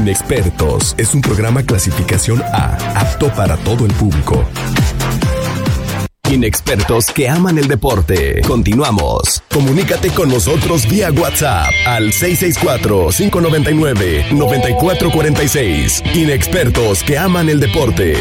Inexpertos es un programa clasificación A, apto para todo el público. Inexpertos que aman el deporte. Continuamos. Comunícate con nosotros vía WhatsApp al 664-599-9446. Inexpertos que aman el deporte.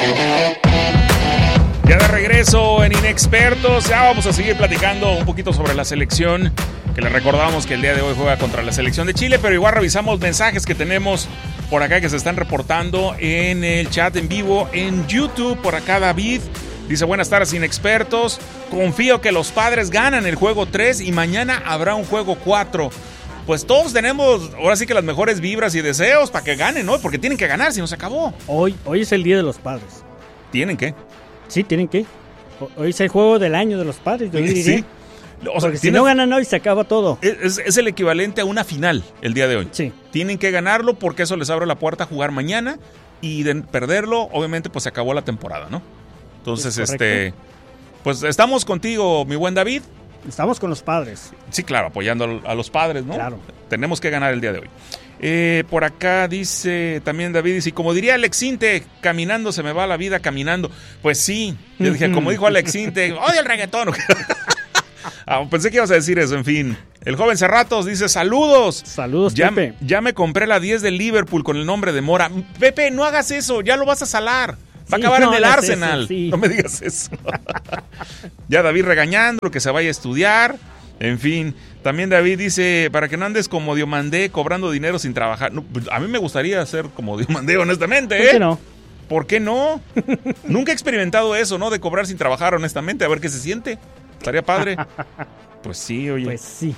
Ya de regreso en Inexpertos, ya vamos a seguir platicando un poquito sobre la selección, que les recordamos que el día de hoy juega contra la selección de Chile, pero igual revisamos mensajes que tenemos por acá que se están reportando en el chat en vivo en YouTube. Por acá David dice: buenas tardes Inexpertos, confío que los Padres ganan el juego 3 y mañana habrá un juego 4. Pues todos tenemos ahora sí que las mejores vibras y deseos para que ganen, ¿no? Porque tienen que ganar, si no se acabó. Hoy es el Día de los Padres. ¿Tienen que? Sí, tienen que. Hoy es el juego del año de los padres, yo diría. Sí. O sea, porque si no ganan hoy, se acaba todo. Es el equivalente a una final el día de hoy. Sí. Tienen que ganarlo porque eso les abre la puerta a jugar mañana, y de perderlo, obviamente, pues se acabó la temporada, ¿no? Entonces, pues estamos contigo, mi buen David. Estamos con los Padres. Sí, claro, apoyando a los Padres, ¿no? Claro. Tenemos que ganar el día de hoy. Por acá dice también David, dice, como diría Alex Inte, caminando se me va la vida caminando. Pues sí, yo dije, como dijo Alex Inte, odio el reggaetón. Pensé que ibas a decir eso, en fin. El joven Cerratos dice, saludos. Saludos, Pepe. Pepe. Ya me compré la 10 del Liverpool con el nombre de Mora. Pepe, no hagas eso, ya lo vas a salar. Va a acabar en el Arsenal. Eso, sí. No me digas eso. Ya David regañando, que se vaya a estudiar. En fin, también David dice, para que no andes como Diomandé cobrando dinero sin trabajar. No, a mí me gustaría ser como Diomandé, honestamente. ¿Por qué no? ¿Por qué no? Nunca he experimentado eso, ¿no? De cobrar sin trabajar, honestamente. A ver qué se siente. Estaría padre. Pues sí, oye. Pues sí.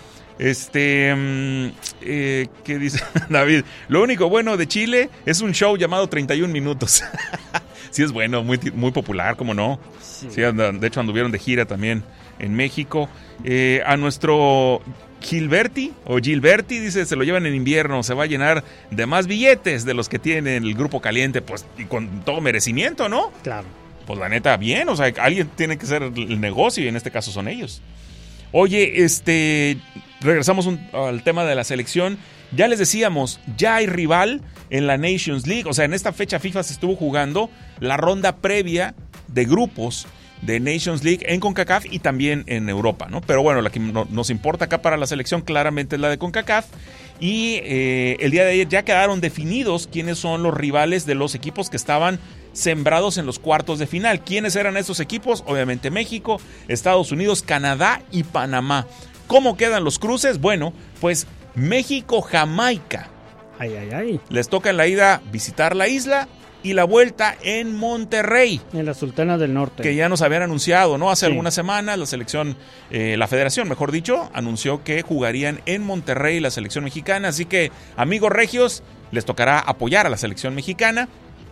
¿Qué dice David? Lo único bueno de Chile es un show llamado 31 minutos. Sí es bueno, muy, muy popular, ¿cómo no? Sí, de hecho anduvieron de gira también en México. A nuestro Gilberti, dice, se lo llevan en invierno, se va a llenar de más billetes de los que tiene el Grupo Caliente, pues, y con todo merecimiento, ¿no? Claro. Pues la neta, bien, o sea, alguien tiene que ser el negocio y en este caso son ellos. Oye, regresamos al tema de la selección. Ya les decíamos, ya hay rival en la Nations League, o sea, en esta fecha FIFA se estuvo jugando la ronda previa de grupos de Nations League en CONCACAF y también en Europa, ¿no? Pero bueno, la que nos importa acá para la selección claramente es la de CONCACAF, y el día de ayer ya quedaron definidos quiénes son los rivales de los equipos que estaban sembrados en los cuartos de final. ¿Quiénes eran estos equipos? Obviamente México, Estados Unidos, Canadá y Panamá. ¿Cómo quedan los cruces? Bueno, pues México-Jamaica. Ay. Les toca en la ida visitar la isla y la vuelta en Monterrey. En la Sultana del Norte. Que ya nos habían anunciado, ¿no? Hace sí. algunas semanas la selección, la federación, mejor dicho, anunció que jugarían en Monterrey la selección mexicana. Así que, amigos regios, les tocará apoyar a la selección mexicana.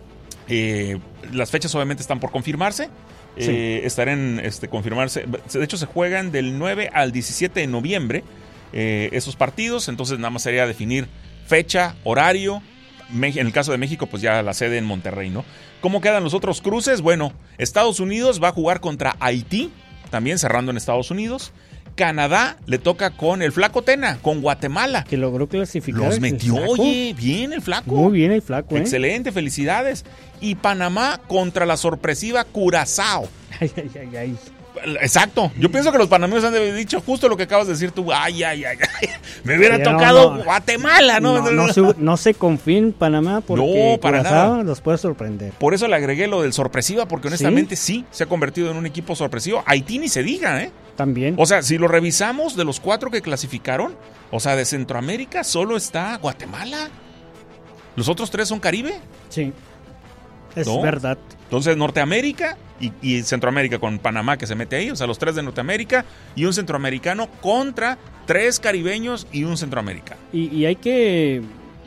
Las fechas obviamente están por confirmarse. Sí. Estarán confirmarse. De hecho, se juegan del 9 al 17 de noviembre esos partidos. Entonces, nada más sería definir fecha, horario. En el caso de México, pues ya la sede en Monterrey, ¿no? ¿Cómo quedan los otros cruces? Bueno, Estados Unidos va a jugar contra Haití, también cerrando en Estados Unidos. Canadá le toca con el Flaco Tena, con Guatemala. Que logró clasificar. Los metió, oye, bien el Flaco. Muy bien el Flaco, Excelente, felicidades. Y Panamá contra la sorpresiva Curazao. Ay. Exacto. Yo pienso que los panameños han de haber dicho justo lo que acabas de decir tú. Ay. Me hubiera tocado Guatemala, ¿no? No se confía en Panamá porque para nada los puede sorprender. Por eso le agregué lo del sorpresiva, porque honestamente sí se ha convertido en un equipo sorpresivo. Haití ni se diga, ¿eh? También. O sea, si lo revisamos, de los 4 que clasificaron, o sea, de Centroamérica solo está Guatemala. ¿Los otros 3 son Caribe? Sí. Es verdad. Entonces, Norteamérica y Centroamérica con Panamá que se mete ahí, o sea, los 3 de Norteamérica y un centroamericano contra 3 caribeños y un centroamericano. Y hay que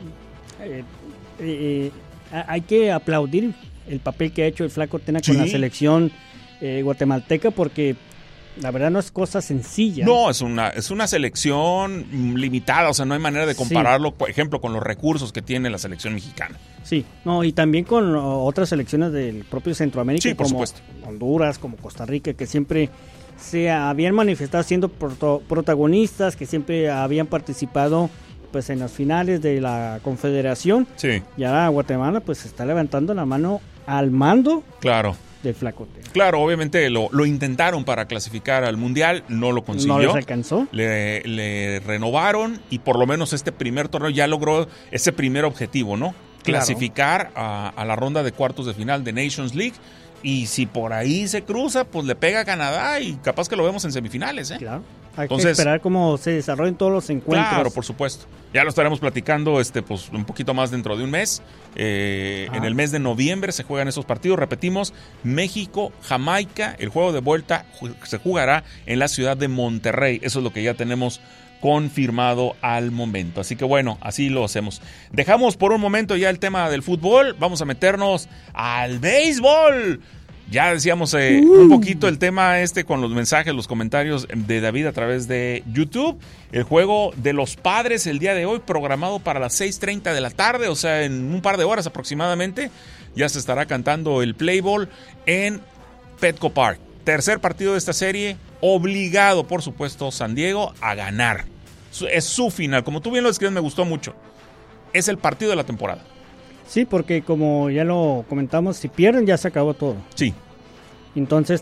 aplaudir el papel que ha hecho el Flaco Tena con la selección guatemalteca, porque la verdad no es cosa sencilla. No, es una selección limitada, o sea, no hay manera de compararlo, por ejemplo, con los recursos que tiene la selección mexicana. Sí, no, y también con otras selecciones del propio Centroamérica, como Honduras, como Costa Rica, que siempre se habían manifestado siendo protagonistas, que siempre habían participado pues en las finales de la Confederación, Sí. ya Guatemala pues está levantando la mano al mando Claro. del Flaco Tena. Claro, obviamente lo intentaron para clasificar al Mundial, no lo consiguió. No les alcanzó. Le renovaron y por lo menos este primer torneo ya logró ese primer objetivo, ¿no? Claro. Clasificar a la ronda de cuartos de final de Nations League. Y si por ahí se cruza, pues le pega a Canadá y capaz que lo vemos en semifinales, ¿eh? Claro. Hay Entonces, que esperar cómo se desarrollen todos los encuentros. Claro, por supuesto. Ya lo estaremos platicando pues un poquito más dentro de un mes. En el mes de noviembre se juegan esos partidos. Repetimos, México, Jamaica. El juego de vuelta se jugará en la ciudad de Monterrey. Eso es lo que ya tenemos confirmado al momento. Así que bueno, así lo hacemos. Dejamos por un momento ya el tema del fútbol. Vamos a meternos al béisbol. Ya decíamos un poquito el tema con los mensajes, los comentarios de David a través de YouTube. El juego de los Padres el día de hoy programado para las 6:30 de la tarde, o sea, en un par de horas aproximadamente, ya se estará cantando el play ball en Petco Park. Tercer partido de esta serie, obligado, por supuesto, San Diego a ganar. Es su final, como tú bien lo describes, me gustó mucho. Es el partido de la temporada. Sí, porque como ya lo comentamos, si pierden ya se acabó todo. Sí. Entonces,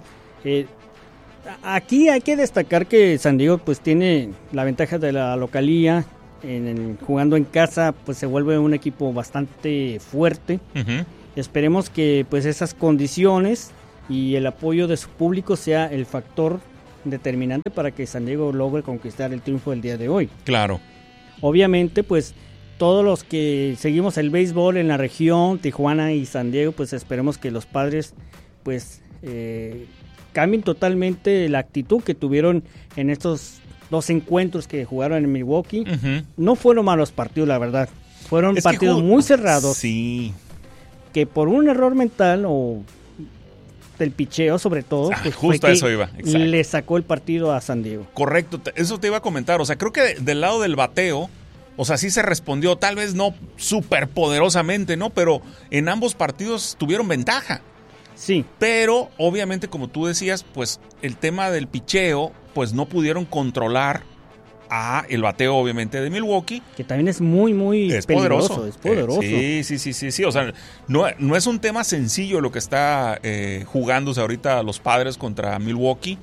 aquí hay que destacar que San Diego pues tiene la ventaja de la localía. Jugando en casa pues se vuelve un equipo bastante fuerte. Uh-huh. Esperemos que pues esas condiciones y el apoyo de su público sea el factor determinante para que San Diego logre conquistar el triunfo del día de hoy. Claro. Obviamente pues todos los que seguimos el béisbol en la región, Tijuana y San Diego, pues esperemos que los Padres pues cambien totalmente la actitud que tuvieron en estos 2 encuentros que jugaron en Milwaukee. Uh-huh. No fueron malos partidos, la verdad. Fueron partidos muy cerrados. Sí. Que por un error mental o del picheo sobre todo, pues justo a eso iba. Exacto. Le sacó el partido a San Diego. Correcto, eso te iba a comentar. O sea, creo que del lado del bateo, o sea, sí se respondió, tal vez no súper poderosamente, ¿no? Pero en ambos partidos tuvieron ventaja. Sí. Pero, obviamente, como tú decías, pues el tema del picheo, pues no pudieron controlar a el bateo, obviamente, de Milwaukee. Que también es muy, muy peligroso. Es poderoso. Sí. O sea, no es un tema sencillo lo que está jugándose ahorita los Padres contra Milwaukee.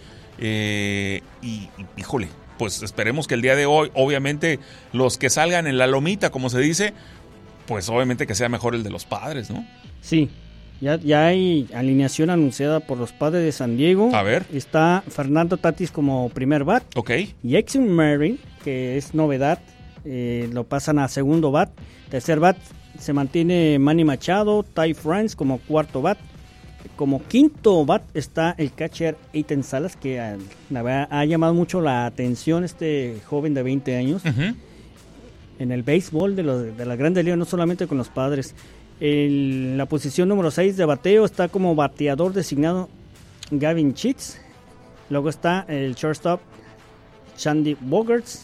Híjole, pues esperemos que el día de hoy, obviamente, los que salgan en la lomita, como se dice, pues obviamente que sea mejor el de los Padres, ¿no? Sí. Ya hay alineación anunciada por los Padres de San Diego. A ver. Está Fernando Tatis como primer bat. Ok. Jackson Merrin, que es novedad, lo pasan a segundo bat. Tercer bat se mantiene Manny Machado, Ty France como cuarto bat. Como quinto bat está el catcher Ethan Salas, que la verdad ha llamado mucho la atención este joven de 20 años. Uh-huh. En el béisbol de las grandes ligas, no solamente con los Padres. En la posición número 6 de bateo está como bateador designado Gavin Chitz. Luego está el shortstop Shandy Bogarts.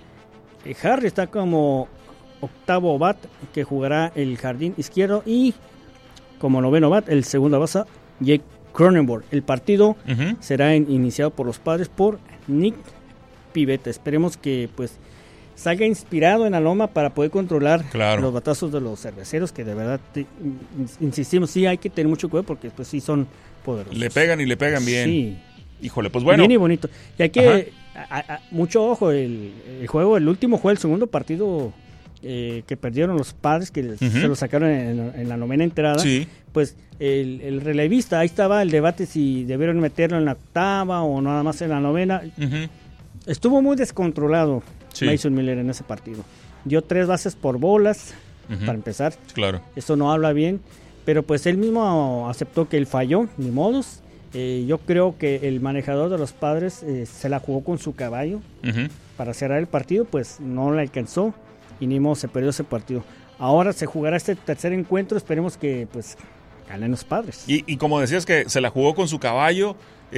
Harry está como octavo bat, que jugará el jardín izquierdo. Y como noveno bat, el segundo base, Jake Cronenworth. El partido será iniciado por los Padres por Nick Pivetta. Esperemos que pues salga inspirado en la loma para poder controlar los batazos de los cerveceros, que de verdad, insistimos, sí hay que tener mucho cuidado porque pues sí son poderosos. Le pegan y le pegan bien. Sí. Híjole, pues bueno. Bien y bonito. Y hay que, mucho ojo, el último juego, el segundo partido que perdieron los Padres, que se lo sacaron en la novena entrada. Sí. Pues el relevista, ahí estaba el debate si debieron meterlo en la octava o nada más en la novena. Estuvo muy descontrolado. Sí. Mason Miller en ese partido. Dio 3 bases por bolas, para empezar. Claro. Eso no habla bien, pero pues él mismo aceptó que él falló, ni modos. Yo creo que el manejador de los Padres se la jugó con su caballo para cerrar el partido, pues no le alcanzó y ni modo se perdió ese partido. Ahora se jugará este tercer encuentro, esperemos que pues ganen los Padres. Y como decías que se la jugó con su caballo,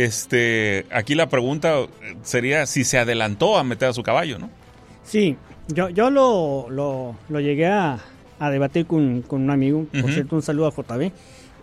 aquí la pregunta sería si se adelantó a meter a su caballo, ¿no? Sí, yo lo llegué a debatir con un amigo, por cierto, un saludo a JB,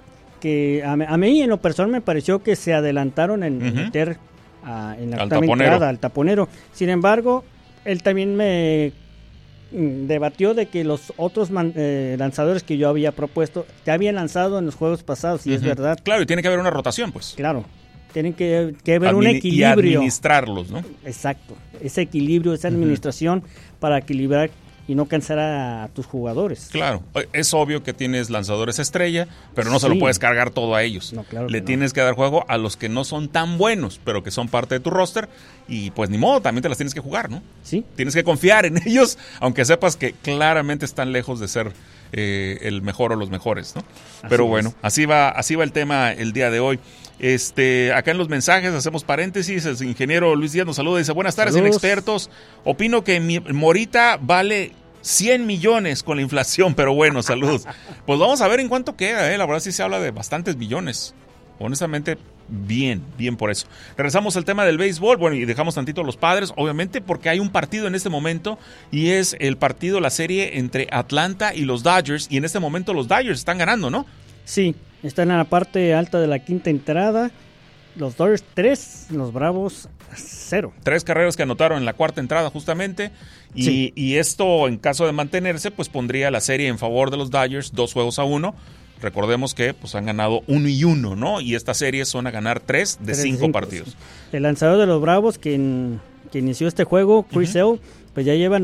que a mí en lo personal me pareció que se adelantaron en meter en la octava entrada al taponero. Sin embargo, él también me debatió de que los otros lanzadores que yo había propuesto ya habían lanzado en los juegos pasados, y es verdad. Claro, y tiene que haber una rotación, pues. Claro, tienen que haber un equilibrio. Y administrarlos, ¿no? Exacto, ese equilibrio, esa administración para equilibrar y no cansar a tus jugadores. Claro, es obvio que tienes lanzadores estrella, pero no se lo puedes cargar todo a ellos. No, claro Le tienes que dar juego a los que no son tan buenos, pero que son parte de tu roster, y pues ni modo, también te las tienes que jugar, ¿no? Sí. Tienes que confiar en ellos, aunque sepas que claramente están lejos de ser el mejor o los mejores, ¿no? Pero bueno, así va el tema el día de hoy. Acá en los mensajes hacemos paréntesis. El ingeniero Luis Díaz nos saluda y dice: buenas tardes, inexpertos. Opino que Morita vale 100 millones con la inflación, pero bueno, saludos. Pues vamos a ver en cuánto queda, la verdad sí se habla de bastantes millones. Honestamente, bien por eso. Regresamos al tema del béisbol, bueno, y dejamos tantito a los Padres, obviamente, porque hay un partido en este momento, y es el partido, la serie entre Atlanta y los Dodgers, y en este momento los Dodgers están ganando, ¿no? Sí, están en la parte alta de la quinta entrada. Los Dodgers 3, los Bravos 0. 3 carreras que anotaron en la cuarta entrada justamente, y esto en caso de mantenerse, pues pondría la serie en favor de los Dodgers, 2-1. Recordemos que pues han ganado 1-1, ¿no? Y estas series son a ganar 3 de 5 partidos. El lanzador de los Bravos que inició este juego, Chris Sale, pues ya lleva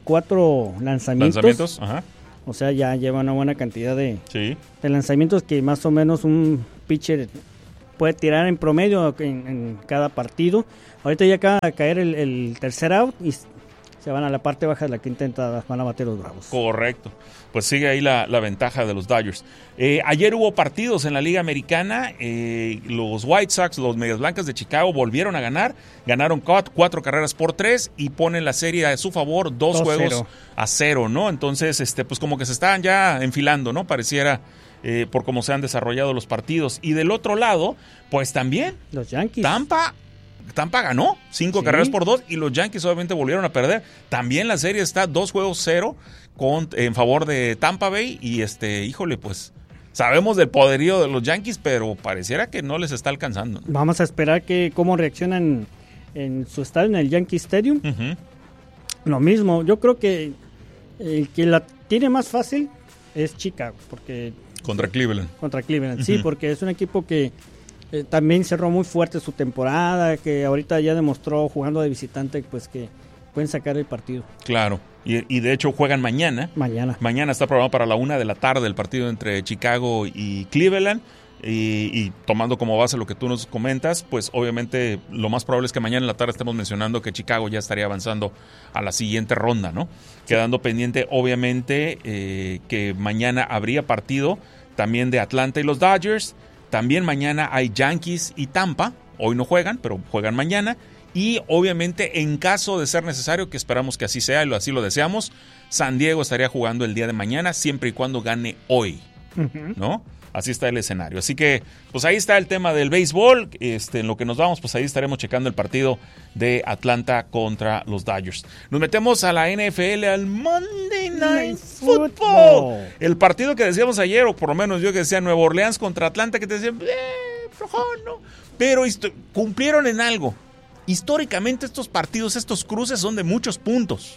94 lanzamientos. Ajá. O sea, ya lleva una buena cantidad de lanzamientos que más o menos un pitcher puede tirar en promedio en cada partido. Ahorita ya acaba de caer el tercer out y se van a la parte baja de la quinta entrada, van a bater los Bravos. Correcto. Pues sigue ahí la ventaja de los Dodgers. Ayer hubo partidos en la Liga Americana. Los White Sox, los Medias Blancas de Chicago, volvieron a ganar. Ganaron 4 carreras por 3 y ponen la serie a su favor 2-0, ¿no? Entonces, pues como que se estaban ya enfilando, ¿no? Pareciera, por cómo se han desarrollado los partidos. Y del otro lado, pues también los Yankees. Tampa ganó 5 carreras por 2 y los Yankees obviamente volvieron a perder. También la serie está 2-0 en favor de Tampa Bay y híjole, pues sabemos del poderío de los Yankees, pero pareciera que no les está alcanzando. Vamos a esperar cómo reaccionan en su estadio, en el Yankee Stadium. Lo mismo, yo creo que el que la tiene más fácil es Chicago, porque contra Cleveland, sí, porque es un equipo que también cerró muy fuerte su temporada, que ahorita ya demostró jugando de visitante pues que pueden sacar el partido. Claro, y de hecho juegan mañana. Mañana está programado para la 1:00 p.m. el partido entre Chicago y Cleveland. Y tomando como base lo que tú nos comentas, pues obviamente lo más probable es que mañana en la tarde estemos mencionando que Chicago ya estaría avanzando a la siguiente ronda, ¿no? Sí. Quedando pendiente, obviamente, que mañana habría partido también de Atlanta y los Dodgers. También mañana hay Yankees y Tampa. Hoy no juegan, pero juegan mañana. Y obviamente, en caso de ser necesario, que esperamos que así sea y así lo deseamos, San Diego estaría jugando el día de mañana, siempre y cuando gane hoy, ¿no? Así está el escenario. Así que, pues ahí está el tema del béisbol. En lo que nos vamos, pues ahí estaremos checando el partido de Atlanta contra los Dodgers. Nos metemos a la NFL, al Monday Night Football. El partido que decíamos ayer, o por lo menos yo que decía Nueva Orleans contra Atlanta, que te decían, flojón, ¿no? Pero cumplieron en algo. Históricamente estos partidos, estos cruces son de muchos puntos.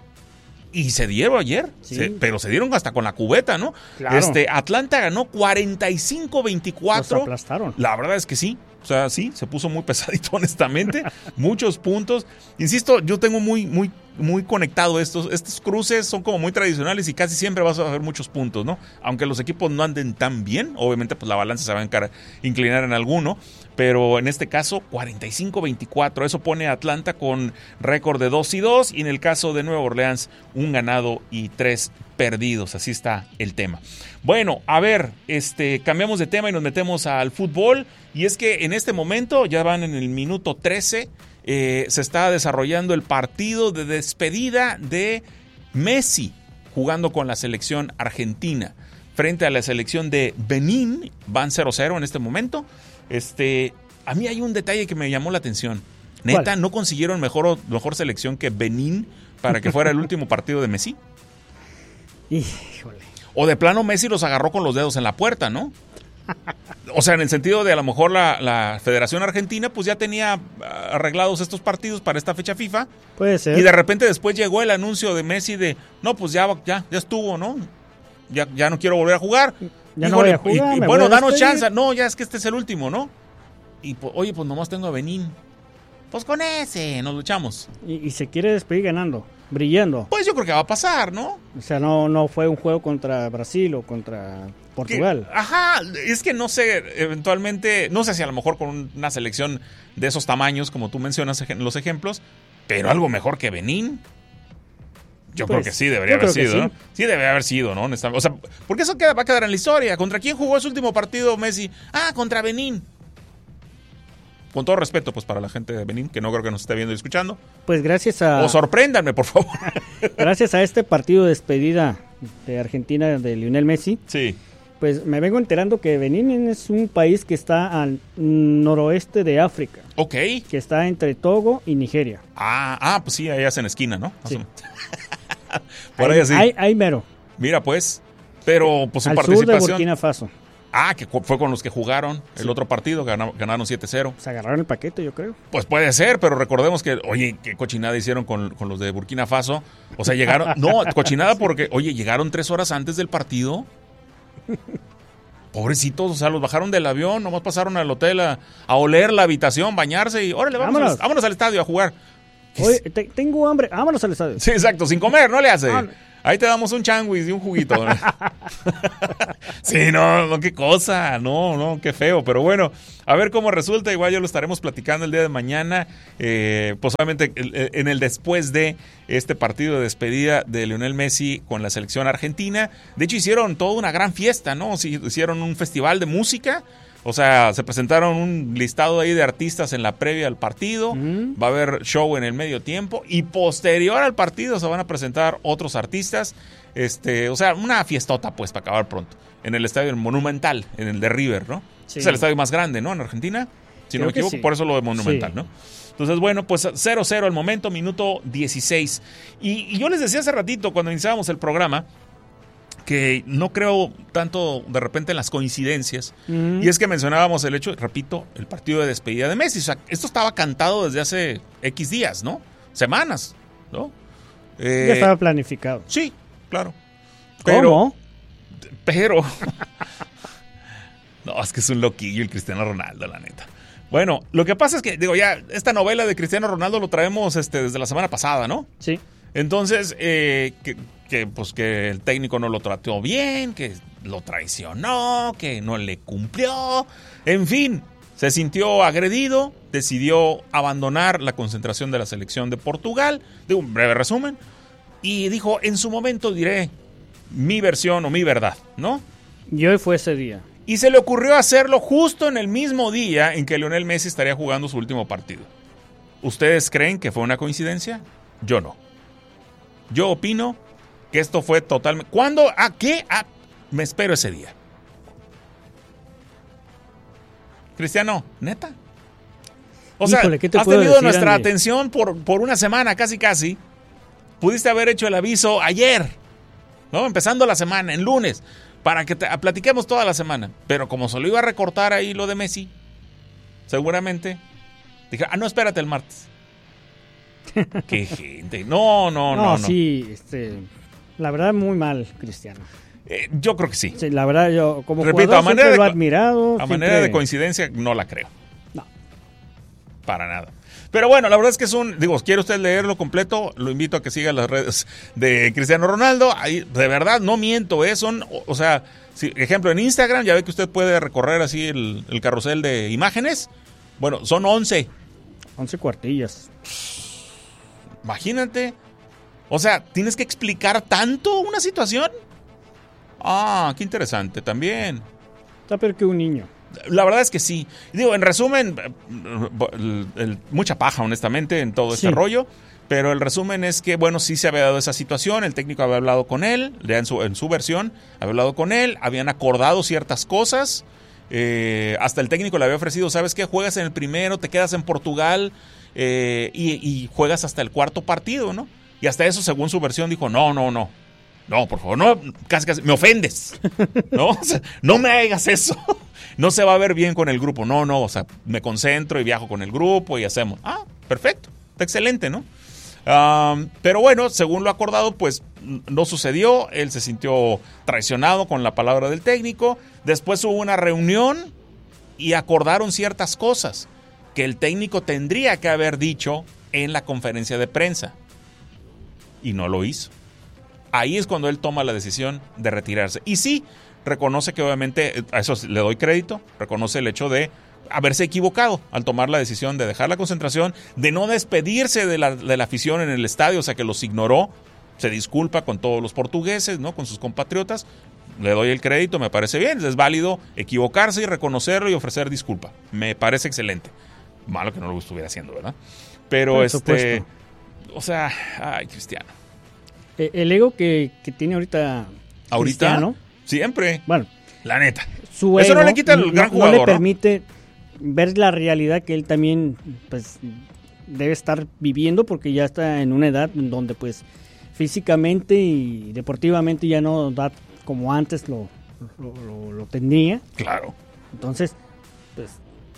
Y se dieron ayer, sí. Pero se dieron hasta con la cubeta, ¿no? Claro. Atlanta ganó 45-24. Los aplastaron. La verdad es que sí. O sea, sí, se puso muy pesadito, honestamente. Muchos puntos. Insisto, yo tengo muy conectado estos cruces, son como muy tradicionales y casi siempre vas a ver muchos puntos, ¿no? Aunque los equipos no anden tan bien, obviamente pues la balanza se va a inclinar en alguno, pero en este caso 45-24, eso pone a Atlanta con récord de 2-2 y en el caso de Nueva Orleans 1 ganado y 3 perdidos, así está el tema. Bueno, a ver, cambiamos de tema y nos metemos al fútbol, y es que en este momento ya van en el minuto 13, se está desarrollando el partido de despedida de Messi jugando con la selección argentina frente a la selección de Benín. Van 0-0 en este momento. A mí hay un detalle que me llamó la atención. Neta, ¿cuál? ¿No consiguieron mejor selección que Benín para que fuera el último partido de Messi? Híjole. O de plano Messi los agarró con los dedos en la puerta, ¿no? O sea, en el sentido de a lo mejor la Federación Argentina pues ya tenía arreglados estos partidos para esta fecha FIFA. Puede ser. Y de repente después llegó el anuncio de Messi de, no, pues ya estuvo, ¿no? Ya no quiero volver a jugar. Ya no voy a jugar, y bueno, danos chance. No, ya es que este es el último, ¿no? Y pues, oye, pues nomás tengo a Benín. Pues con ese nos luchamos. Y se quiere despedir ganando, brillando. Pues yo creo que va a pasar, ¿no? O sea, no fue un juego contra Brasil o contra Portugal. Ajá, es que no sé, eventualmente, no sé si a lo mejor con una selección de esos tamaños, como tú mencionas en los ejemplos, pero algo mejor que Benín. Yo creo que sí, debería haber sido, ¿no? Sí, debería haber sido, ¿no? O sea, porque eso va a quedar en la historia. ¿Contra quién jugó su último partido Messi? Contra Benín. Con todo respeto, pues, para la gente de Benín, que no creo que nos esté viendo y escuchando. Pues gracias a... O sorpréndanme, por favor. Gracias a este partido de despedida de Argentina de Lionel Messi. Sí. Pues me vengo enterando que Benín es un país que está al noroeste de África. Ok. Que está entre Togo y Nigeria. Pues sí, ahí hacen esquina, ¿no? Sí. Por ahí así. Ahí mero. Mira, pues. Pero, pues, su al participación. Sur de Burkina Faso. Que fue con los que jugaron el otro partido, ganaron 7-0. Se agarraron el paquete, yo creo. Pues puede ser, pero recordemos que, oye, qué cochinada hicieron con los de Burkina Faso. O sea, llegaron, no, cochinada porque, oye, llegaron 3 horas antes del partido. Pobrecitos, o sea, los bajaron del avión, nomás pasaron al hotel a oler la habitación, bañarse y, órale, vámonos al estadio a jugar. Oye, tengo hambre, vámonos al estadio. Sí, exacto, sin comer, no le hace. Ahí te damos un changuis y un juguito. Sí, no, qué cosa, no, qué feo. Pero bueno, a ver cómo resulta. Igual ya lo estaremos platicando el día de mañana. Pues obviamente en el después de este partido de despedida de Lionel Messi con la selección argentina. De hecho, hicieron toda una gran fiesta, ¿no? Sí, hicieron un festival de música. O sea, se presentaron un listado ahí de artistas en la previa al partido. Va a haber show en el medio tiempo. Y posterior al partido se van a presentar otros artistas. O sea, una fiestota, pues, para acabar pronto. En el estadio Monumental, en el de River, ¿no? Sí. Es el estadio más grande, ¿no? En Argentina. Si no me equivoco, sí. Por eso lo de Monumental, sí. ¿no? Entonces, bueno, pues 0-0 al momento, minuto 16. Y yo les decía hace ratito, cuando iniciábamos el programa, que no creo tanto de repente en las coincidencias. Y es que mencionábamos el hecho, repito, el partido de despedida de Messi. O sea, esto estaba cantado desde hace X días, ¿no? Semanas, ¿no? Ya estaba planificado. Sí, claro. ¿Cómo? Pero no, es que es un loquillo el Cristiano Ronaldo, la neta. Bueno, lo que pasa es que, digo, ya esta novela de Cristiano Ronaldo lo traemos desde la semana pasada, ¿no? Sí. Entonces, pues que el técnico no lo trató bien, que lo traicionó, que no le cumplió, en fin, se sintió agredido, decidió abandonar la concentración de la selección de Portugal, de un breve resumen, y dijo, en su momento diré mi versión o mi verdad, ¿no? Y hoy fue ese día. Y se le ocurrió hacerlo justo en el mismo día en que Lionel Messi estaría jugando su último partido. ¿Ustedes creen que fue una coincidencia? Yo no. Yo opino que esto fue totalmente... ¿Cuándo? ¿Qué? Me espero ese día. Cristiano, ¿neta? O Híjole, sea, ¿qué te has puedo tenido decir, nuestra Andy? atención por una semana, casi. Pudiste haber hecho el aviso ayer, ¿no? Empezando la semana, en lunes, para que platiquemos toda la semana. Pero como se lo iba a recortar ahí lo de Messi, seguramente dije, no, espérate el martes. Qué gente. No. Sí, la verdad muy mal, Cristiano. Yo creo que sí. Sí, la verdad, yo como repito, jugador siempre lo he admirado. A manera de coincidencia, no la creo. No. Para nada. Pero bueno, la verdad es que ¿quiere usted leerlo completo? Lo invito a que siga las redes de Cristiano Ronaldo. Ahí, de verdad, no miento, son, o sea, ejemplo, en Instagram, ya ve que usted puede recorrer así el carrusel de imágenes. Bueno, son 11. 11 cuartillas. Imagínate. O sea, ¿tienes que explicar tanto una situación? Qué interesante también. Está peor que un niño. La verdad es que sí. Digo, en resumen, mucha paja, honestamente, en todo este rollo. Pero el resumen es que, bueno, sí se había dado esa situación. El técnico había hablado con él, en su versión, había hablado con él. Habían acordado ciertas cosas. Hasta el técnico le había ofrecido, ¿sabes qué? Juegas en el primero, te quedas en Portugal y juegas hasta el cuarto partido, ¿no? Y hasta eso, según su versión, dijo, no, por favor, no, casi, me ofendes, ¿no? O sea, no me hagas eso. No se va a ver bien con el grupo. No, o sea, me concentro y viajo con el grupo y hacemos. Ah, perfecto, está excelente, ¿no? Pero bueno, según lo acordado, pues no sucedió. Él se sintió traicionado con la palabra del técnico. Después hubo una reunión y acordaron ciertas cosas que el técnico tendría que haber dicho en la conferencia de prensa. Y no lo hizo. Ahí es cuando él toma la decisión de retirarse. Y sí, reconoce que obviamente, a eso le doy crédito, reconoce el hecho de haberse equivocado al tomar la decisión de dejar la concentración, de no despedirse de la afición en el estadio, o sea que los ignoró, se disculpa con todos los portugueses, ¿no? Con sus compatriotas, le doy el crédito, me parece bien, es válido equivocarse y reconocerlo y ofrecer disculpa, me parece excelente. Malo que no lo estuviera haciendo, ¿verdad? Pero por supuesto. O sea, ay, Cristiano. El ego que tiene ahorita Cristiano, siempre, bueno, la neta. Su eso ego no le quita al gran jugador, no le permite ver la realidad que él también pues debe estar viviendo, porque ya está en una edad en donde pues físicamente y deportivamente ya no da como antes lo tenía. Claro. Entonces, pues,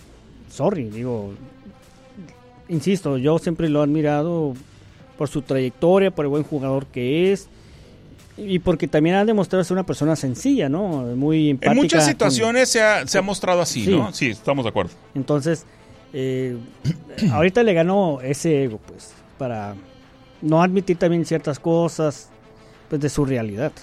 insisto, yo siempre lo he admirado por su trayectoria, por el buen jugador que es, y porque también ha demostrado ser una persona sencilla, ¿no? Muy empática. En muchas situaciones se ha mostrado así, sí. ¿no? Sí, estamos de acuerdo. Entonces, ahorita le ganó ese ego, pues, para no admitir también ciertas cosas, pues, de su realidad.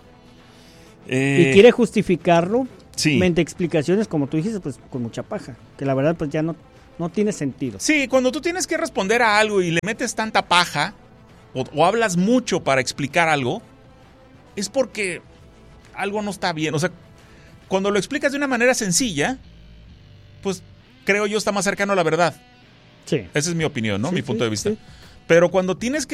Y quiere justificarlo mediante explicaciones, como tú dijiste, pues, con mucha paja, que la verdad, pues, ya no tiene sentido. Sí, cuando tú tienes que responder a algo y le metes tanta paja, o hablas mucho para explicar algo, es porque algo no está bien. O sea, cuando lo explicas de una manera sencilla, pues creo yo está más cercano a la verdad. Sí. Esa es mi opinión, ¿no? Sí, mi punto de vista. Sí. Pero cuando tienes que